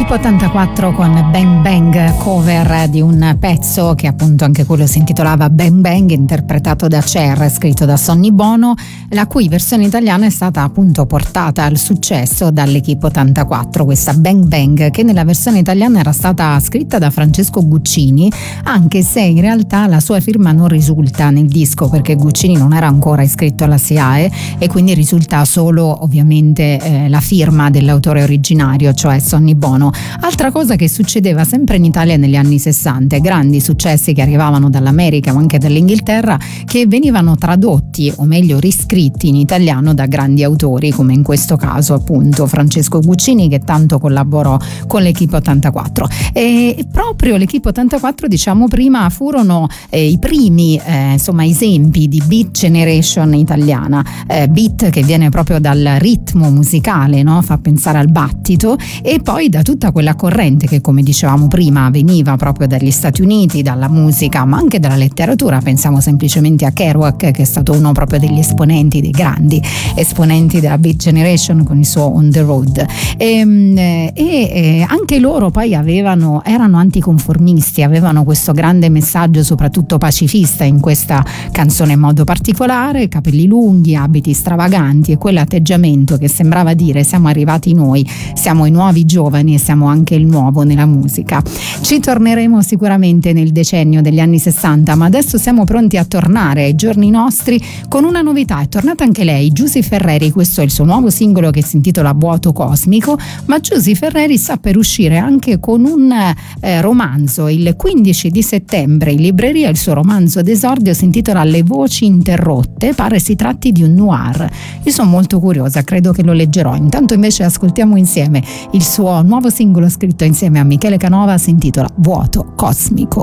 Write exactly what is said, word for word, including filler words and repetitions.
Filippo ottantaquattro con Bang Bang, cover di un pezzo che appunto anche quello si intitolava Bang Bang, interpretato da Cher, scritto da Sonny Bono, la cui versione italiana è stata appunto portata al successo dall'Equipe ottantaquattro, questa Bang Bang, che nella versione italiana era stata scritta da Francesco Guccini, anche se in realtà la sua firma non risulta nel disco perché Guccini non era ancora iscritto alla SIAE e quindi risulta solo ovviamente eh, la firma dell'autore originario, cioè Sonny Bono. Altra cosa che succedeva sempre in Italia negli anni sessanta, grandi successi che arrivavano dall'America ma anche dall'Inghilterra, che venivano tradotti o meglio riscritti in italiano da grandi autori, come in questo caso appunto Francesco Guccini, che tanto collaborò con l'Equipe ottantaquattro. E proprio l'Equipe ottantaquattro, diciamo prima, furono eh, i primi eh, insomma esempi di beat generation italiana, eh, beat che viene proprio dal ritmo musicale, no? Fa pensare al battito, e poi da tutta quella corrente che, come dicevamo prima, veniva proprio dagli Stati Uniti, dalla musica ma anche dalla letteratura. Pensiamo semplicemente a Kerouac, che è stato uno proprio degli esponenti, dei grandi esponenti della Beat Generation con il suo On the Road, e, e, e anche loro poi avevano erano anticonformisti, avevano questo grande messaggio soprattutto pacifista in questa canzone in modo particolare: capelli lunghi, abiti stravaganti e quell'atteggiamento che sembrava dire siamo arrivati noi, siamo i nuovi giovani e siamo anche il nuovo nella musica. Ci torneremo sicuramente nel decennio degli anni sessanta, ma adesso siamo pronti a tornare ai giorni nostri con una novità. È tornata anche lei, Giusy Ferreri. Questo è il suo nuovo singolo che si intitola Vuoto Cosmico, ma Giusy Ferreri sta per uscire anche con un eh, romanzo il quindici di settembre in libreria. Il suo romanzo d'esordio si intitola Le voci interrotte, pare si tratti di un noir. Io sono molto curiosa, credo che lo leggerò. Intanto invece ascoltiamo insieme il suo nuovo singolo scritto insieme a Michele Canova, si intitola Vuoto Cosmico.